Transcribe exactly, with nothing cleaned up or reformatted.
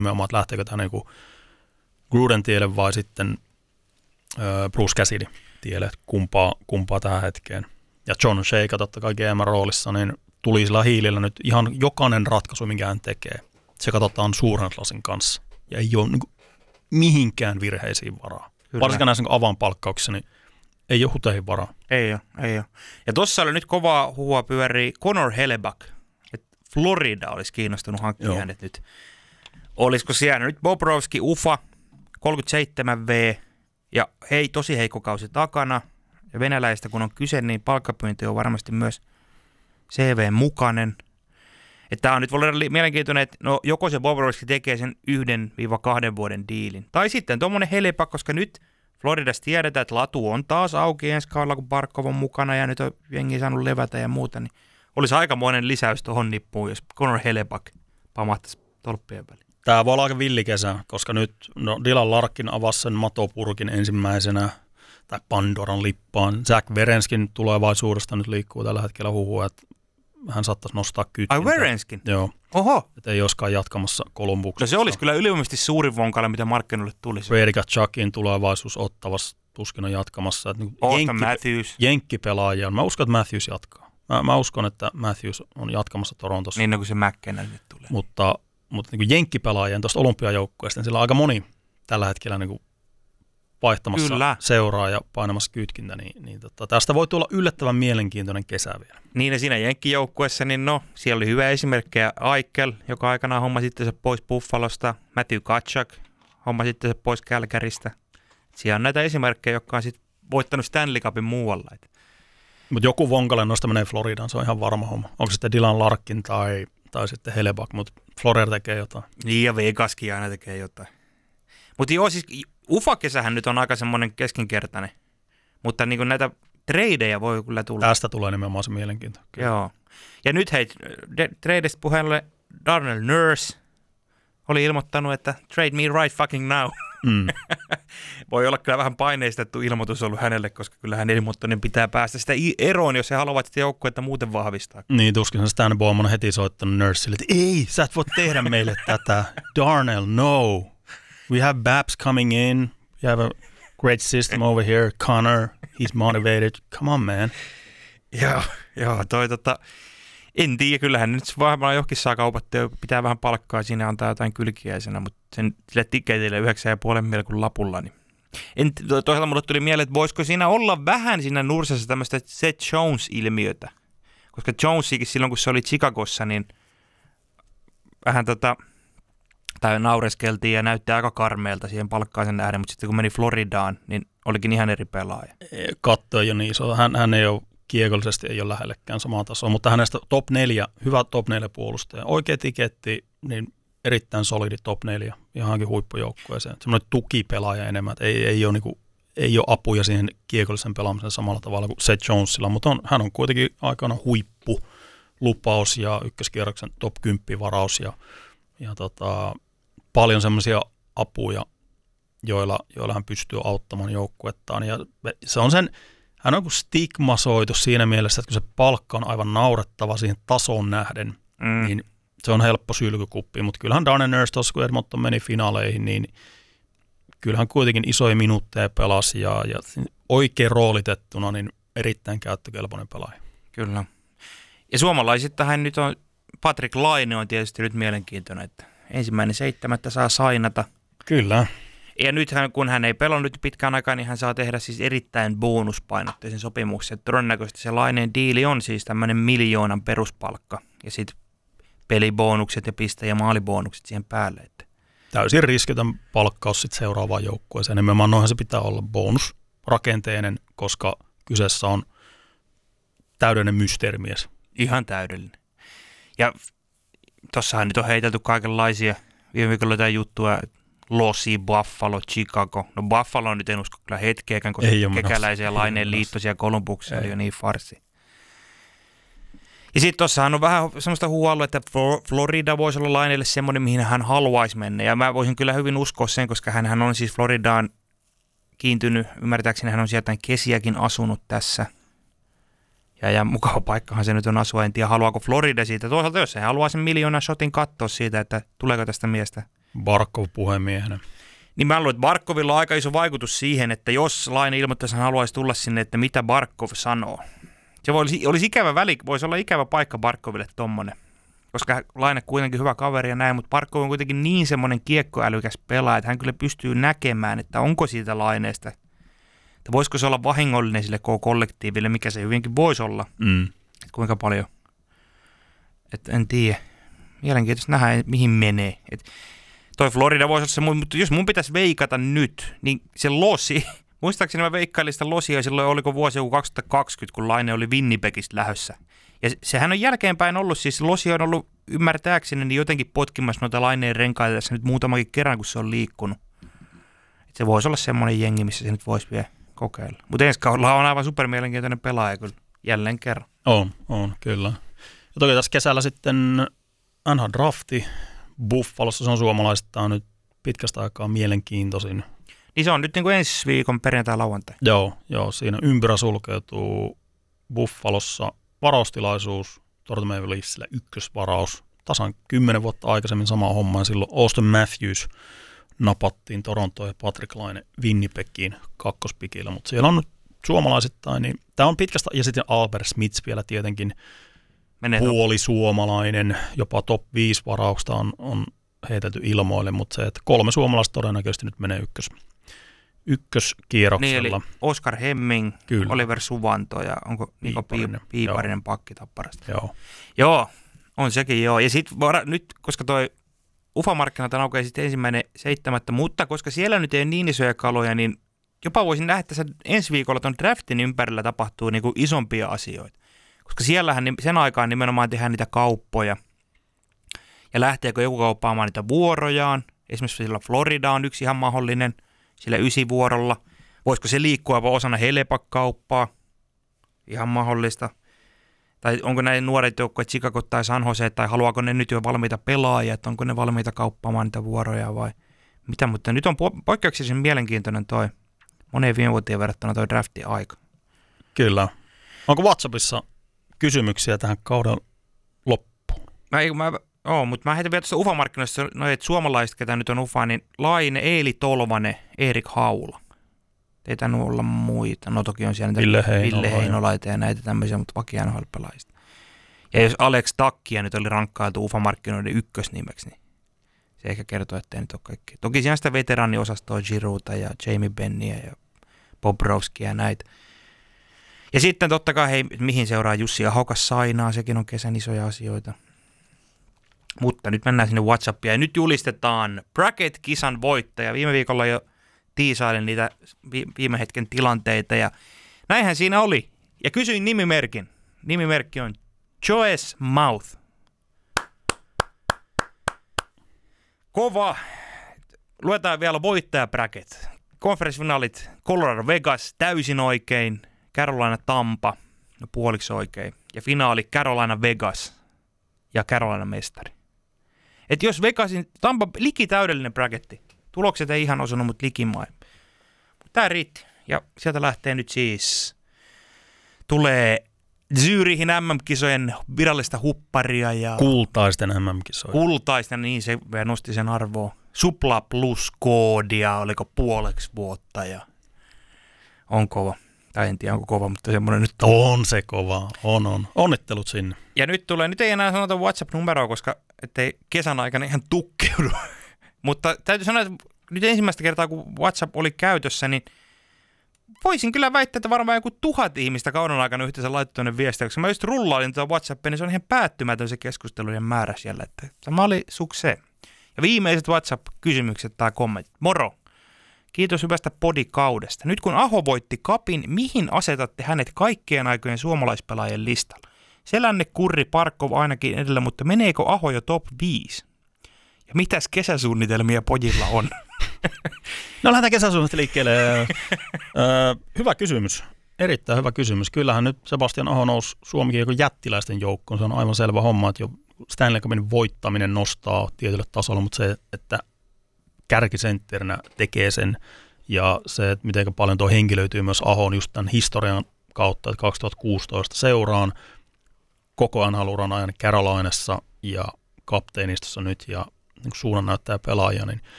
nimenomaan, että lähteekö tämä niin Gruden tielle vai sitten ö, Bruce Cassidy tielle, että kumpaa, kumpaa tähän hetkeen. Ja John Shea, totta kai G M-roolissa, niin tuli sillä hiilillä nyt ihan jokainen ratkaisu, minkä hän tekee. Se katsotaan suurennuslasin kanssa ja ei ole niin kuin, mihinkään virheisiin varaa. Kyllä. Varsinkaan näissä niin avainpalkkauksissa, niin ei ole huteihin varaa. Ei ole, ei ole. Ja tuossa oli nyt kovaa huhua pyörii Connor Hellebuyck, että Florida olisi kiinnostunut hankkia Joo. hänet nyt. Olisiko siellä nyt Bobrovski, Ufa, kolmekymmentäseitsemän V, ja hei, tosi heikko kausi takana. Ja venäläistä kun on kyse, niin palkkapyyntö on varmasti myös C V:n mukainen. Tämä on nyt voi olla mielenkiintoinen, että no, joko se Bobrovski tekee sen yhden viiva kahden vuoden diilin. Tai sitten tuommoinen Hellebuyck, koska nyt Floridassa tiedetään, että latu on taas auki ensi kaudella, kun Barkov on mukana ja nyt on jengi saanut levätä ja muuta. Niin olisi aikamoinen lisäys tuohon nippuun, jos Connor Hellebuyck pamahtaisi tolppien väliin. Tämä voi olla aika villikesä, koska nyt no, Dylan Larkin avasi sen matopurkin ensimmäisenä, tai Pandoran lippaan. Zach Werenskin tulevaisuudesta nyt liikkuu tällä hetkellä huhua, että hän saattaisi nostaa kytkintä. Ai Werenskin? Joo. Oho. Että ei olisikaan jatkamassa Kolumbuksessa. No se olisi kyllä ylivoimaisesti suurin vonkale, mitä markkinoille tulisi. Brady Tkachukkin tulevaisuus Ottavassa tuskin on jatkamassa. Että Auston Matthews. Jenkkipelaajia. Mä uskon, että Matthews jatkaa. Mä, mä uskon, että Matthews on jatkamassa Torontossa. Niin, no kun se McKenna nyt tulee. Mutta, mutta niin jenkkipelaajien tuosta olympiajoukkueesta, niin sillä on aika moni tällä hetkellä niin kuin vaihtamassa Kyllä. seuraa ja painamassa kytkintä, niin, niin tota, tästä voi tulla yllättävän mielenkiintoinen kesä vielä. Niin ja siinä jenkkijoukkueessa, niin no, siellä oli hyvä esimerkkejä Eichel, joka aikanaan hommasi itsensä pois Buffalosta, Matthew Tkachuk hommasi itsensä pois Calgarysta. Siellä on näitä esimerkkejä, jotka on sitten voittanut Stanley Cupin muualla. Mutta joku vonkale noista menee Floridaan, se on ihan varma homma. Onko sitten Dylan Larkin tai, tai sitten Hellebuyck, mutta Florida tekee jotain. Niin ja Vegaskin aina tekee jotain. Mutta joo, siis Ufa-kesähän nyt on aika semmoinen keskinkertainen, mutta niin näitä tradeja voi kyllä tulla. Tästä tulee nimenomaan se mielenkiinto. Kyllä. Joo. Ja nyt hei, tradeista puheelle Darnell Nurse oli ilmoittanut, että trade me right fucking now. Mm. Voi olla kyllä vähän paineistettu ilmoitus ollut hänelle, koska kyllä hän ilmoittanut pitää päästä sitä eroon, jos he haluavat sitä joukkuetta muuten vahvistaa. Niin, tuskin Stan Bowman on heti soittanut Nurselle, että ei, sä et voi tehdä meille tätä. Darnell, no. We have Babs coming in. We have a great system over here. Connor, he's motivated. Come on, man. Joo, joo toi tota, en tiedä, kyllähän nyt varmaan johonkin saa kaupattua, pitää vähän palkkaa, siinä antaa jotain kylkiäisenä, mutta sen sille tiketille yhdeksän ja puolen milkun lapulla, niin en, toisaalta mulle tuli mieleen, että voisiko siinä olla vähän siinä Nursessa tämmöistä Seth Jones-ilmiötä, koska Jonesikin silloin, kun se oli Chicagossa, niin vähän tota, tai naureskeltiin ja näytti aika karmeelta siihen palkkaisen nähden, mutta sitten kun meni Floridaan, niin olikin ihan eri pelaaja. Katto ei ole niin iso. Hän, hän ei ole kiekollisesti, ei ole lähellekään samaa tasoa, mutta hänestä top neljä, hyvä top neljä puolustaja. Oikea tiketti, niin erittäin solidi top neljä, ihankin huippujoukkueeseen. Semmoinen tukipelaaja enemmän, ei, ei, ole, niin kuin, ei ole apuja siihen kiekollisen pelaamisen samalla tavalla kuin Seth Jonesilla, mutta on, hän on kuitenkin aikana huippulupaus ja ykköskierroksen top kymmenen varaus ja, ja tota, paljon semmoisia apuja, joilla, joilla hän pystyy auttamaan joukkuettaan. Ja se on sen, hän on kuin stigmasoitu siinä mielessä, että kun se palkka on aivan naurettava siihen tason nähden, mm. niin se on helppo sylkykuppi. Mutta kyllähän Darnell Nurse tuossa, kun Edmonton meni finaaleihin, niin kyllähän kuitenkin isoja minuutteja pelasi ja, ja oikein roolitettuna niin erittäin käyttökelpoinen pelaaja. Kyllä. Ja suomalaisittahan nyt on, Patrick Laine on tietysti nyt mielenkiintoinen, että ensimmäinen seitsemättä saa sainata. Kyllä. Ja nythän, kun hän ei pelannut pitkään aikaa, niin hän saa tehdä siis erittäin bonuspainotteisen sopimuksen. Todennäköisesti se Laineen diili on siis tämmöinen miljoonan peruspalkka ja sitten pelibonukset ja piste- ja maalibonukset siihen päälle. Että. Täysin riskitön palkkaus sitten seuraavaan joukkueeseen. Nimenomaan noinhan se pitää olla bonusrakenteinen, koska kyseessä on täydellinen mysteerimies. Ihan täydellinen. Ja tossahan nyt on heitelty kaikenlaisia viime viikolla jotain juttua, Losi, Buffalo, Chicago. No Buffalo nyt en usko kyllä hetkeäkään, koska kekäläisiä ja Laineen liittoisia Kolumbuksessa oli jo niin farsi. Ja sitten tossahan on vähän semmoista huolua, että Florida voisi olla Laineelle semmoinen, mihin hän haluaisi mennä. Ja mä voisin kyllä hyvin uskoa sen, koska hän on siis Floridaan kiintynyt. Ymmärtääkseni hän on sieltä kesiäkin asunut tässä. Ja, ja mukava paikkahan se nyt on asua, en tiedä haluaako Florida siitä. Toisaalta jos he haluaa sen miljoonan shotin katsoa siitä, että tuleeko tästä miestä Barkov puhemiehenä. Niin mä luulen, että Barkovilla on aika iso vaikutus siihen, että jos Laine ilmoittaisi, hän haluaisi tulla sinne, että mitä Barkov sanoo. Se olisi, olisi ikävä väli, voisi olla ikävä paikka Barkoville tommonen. Koska Laine kuitenkin hyvä kaveri ja näin, mutta Barkov on kuitenkin niin semmoinen kiekkoälykäs pelaaja, että hän kyllä pystyy näkemään, että onko siitä Laineesta, että voisiko se olla vahingollinen sille koko kollektiiville, mikä se hyvinkin voisi olla. Mm. Että kuinka paljon, että en tiedä. Mielenkiintoista nähdä, mihin menee. Et toi Florida voisi olla se, mutta jos mun pitäisi veikata nyt, niin se losi, muistaakseni mä veikkailin sitä losia silloin, oliko vuosi joku kaksituhattakaksikymmentä, kun Laine oli Winnipegistä lähdössä. Ja sehän on jälkeenpäin ollut, siis losi on ollut ymmärtääkseni niin jotenkin potkimassa noita Laineen renkaita tässä nyt muutamakin kerran, kun se on liikkunut. Et se voisi olla semmoinen jengi, missä se nyt voisi vielä kokeilla. Mutta ensi kaudella on aivan supermielenkiintoinen pelaaja kyllä, jälleen kerran. On, on, kyllä. Ja toki tässä kesällä sitten N H L-drafti Buffalossa, se on suomalaisittain nyt pitkästä aikaa mielenkiintoisin. Niin se on nyt niin kuin ensi viikon perjantai-lauantai. Joo, joo, siinä ympyrä sulkeutuu Buffalossa. Varaustilaisuus, Toronto Maple Leafsillä ykkösvaraus. Tasan kymmenen vuotta aikaisemmin sama homma. Silloin Auston Matthews napattiin Torontoon ja Patrick Laine Winnipegiin kakkospikillä. Mutta siellä on nyt suomalaisittain, niin tämä on pitkästä, ja sitten Albert Smith vielä tietenkin puolisuomalainen, jopa top viisi varauksesta on, on heitetty ilmoille, mutta se, että kolme suomalaista todennäköisesti nyt menee ykkös, ykköskierroksella. Niin, eli Oskar Hemming, Kyllä. Oliver Suvanto ja onko Niko Piiparinen, Piiparinen pakki Tapparasta. Joo. Joo, on sekin joo. Ja sitten nyt, koska toi U F A-markkinat on aukeaa sitten ensimmäinen seitsemättä, mutta koska siellä nyt ei ole niin isoja kaloja, niin jopa voisin nähdä, että ensi viikolla tuon draftin ympärillä tapahtuu niinku isompia asioita. Koska siellähän sen aikaan nimenomaan tehdään niitä kauppoja. Ja lähteekö joku kauppaamaan niitä vuorojaan. Esimerkiksi sillä Florida on yksi ihan mahdollinen sillä ysivuorolla. Voisiko se liikkua osana Helepak-kauppaa? Ihan mahdollista. Tai onko näin nuoret joukkueet Chicago tai San Jose, tai haluaako ne nyt jo valmiita pelaajia, että onko ne valmiita kauppaamaan niitä vuoroja vai mitä. Mutta nyt on poikkeuksellisen mielenkiintoinen toi moneen viime vuoteen verrattuna toi draftin aika. Kyllä. Onko WhatsAppissa kysymyksiä tähän kauden loppuun? Mä, ei, mä, oo, mutta mä heitän vielä tuosta U F A-markkinoista, no, että suomalaiset, ketä nyt on U F A, niin Laine, Eeli Tolvanen, Erik Haula. Ei tainnut olla muita. No toki on siellä Ville Heinola, Ville Heinolaita ja näitä tämmöisiä, mutta vakio N H L-pelaajista. Ja jos Alex Takkia nyt oli rankkailtu U F A-markkinoiden ykkösnimeksi, niin se ehkä kertoo, että ei nyt ole kaikki. Toki siellä sitä veteraaniosastoa Girouta ja Jamie Benniä ja Bobrovskia ja näitä. Ja sitten totta kai, hei, mihin seuraa Jussi Ahokas Sainaa, sekin on kesän isoja asioita. Mutta nyt mennään sinne WhatsAppia ja nyt julistetaan bracket-kisan voittaja. Viime viikolla jo tiisailin niitä viime hetken tilanteita ja näinhän siinä oli. Ja kysyin nimimerkin. Nimimerkki on Joes Mouth. Kova. Luetaan vielä voittaja bracket. Konferenssifinaalit Colorado Vegas täysin oikein. Carolina Tampa, no puoliksi oikein. Ja finaali Carolina Vegas ja Carolina mestari. Et jos Vegasin, Tampa liki täydellinen braketti. Tulokset ei ihan osunut, mutta likimain. Tää riitti. Ja sieltä lähtee nyt siis, tulee Zürihin M M-kisojen virallista hupparia. Ja kultaisten M M-kisoja. Kultaisten, niin se nosti sen arvoa. Supla plus koodia, oliko puoleksi vuotta ja on kova. Tai en tiedä, onko kova, mutta semmoinen nyt on. On se kova, on, on. Onnittelut sinne. Ja nyt tulee, nyt ei enää sanota WhatsApp-numeroa, koska ettei kesän aikana ihan tukkeudu. Mutta täytyy sanoa, että nyt ensimmäistä kertaa, kun WhatsApp oli käytössä, niin voisin kyllä väittää, että varmaan joku tuhat ihmistä kauden aikana yhteensä laittoi tuonne viestiä. Koska mä just rullailin tuota WhatsAppia, niin se on ihan päättymätön se keskustelujen määrä siellä. Että tämä oli suksee. Ja viimeiset WhatsApp-kysymykset tai kommentit. Moro! Kiitos hyvästä podikaudesta. Nyt kun Aho voitti kapin, mihin asetatte hänet kaikkien aikojen suomalaispelaajien listalla? Selänne, Kurri, Parkov ainakin edellä, mutta meneekö Aho jo top viisi? Ja mitäs kesäsuunnitelmia pojilla on? No lähdetään kesäsuunnitelmasta liikkeelle. öö, hyvä kysymys. Erittäin hyvä kysymys. Kyllähän nyt Sebastian Aho nousi Suomi-kiekon jättiläisten joukkoon. Se on aivan selvä homma, että jo Stanley Cupin voittaminen nostaa tietylle tasolle, mutta se, että kärkisentterinä tekee sen ja se, että miten paljon tuo henkilöityy myös Ahoon just tämän historian kautta, että kaksituhattakuusitoista seuraan koko ajan uran ajan Carolinassa ja kapteenistossa nyt ja niin suunnannäyttäjä pelaajia, niin